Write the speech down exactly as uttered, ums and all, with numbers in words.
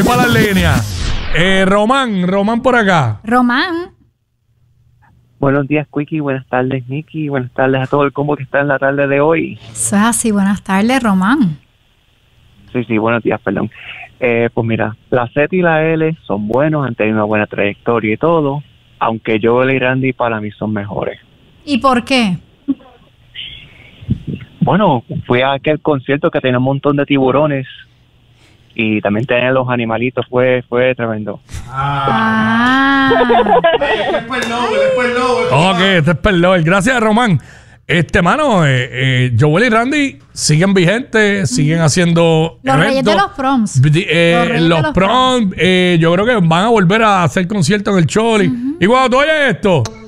Para la línea. Eh, Román, Román por acá. Román. Buenos días, Quickie. Buenas tardes, Nicky. Buenas tardes a todo el combo que está en la tarde de hoy. Eso es así. Buenas tardes, Román. Sí, sí, buenos días, perdón. Eh, pues mira, la Z y la L son buenos, han tenido una buena trayectoria y todo, aunque Joel y Randy para mí son mejores. ¿Y por qué? Bueno, fui a aquel concierto que tenía un montón de tiburones y también tenían los animalitos, fue fue tremendo. Ah. Ok, este es Perlover. Gracias, Román. Este, mano, eh, eh, Joel y Randy siguen vigentes, siguen haciendo Los eventos. reyes de los proms. Di- eh, Los reyes los de los proms, eh, yo creo que van a volver a hacer conciertos en el Choli. Y cuando tú oyes esto...